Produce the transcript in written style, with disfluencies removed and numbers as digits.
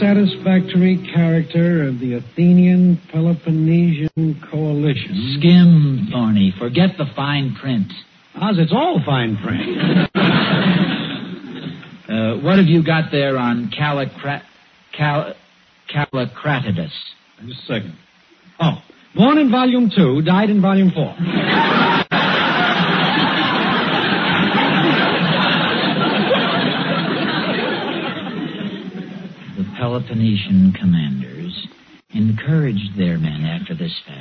satisfactory character of the Athenian Peloponnesian coalition. Skim, Thorny. Forget the fine print. Oz, it's all fine print. What have you got there on Callicratidus? Just a second. Oh, born in Volume 2, died in Volume 4. The Peloponnesian commanders encouraged their men after this fashion.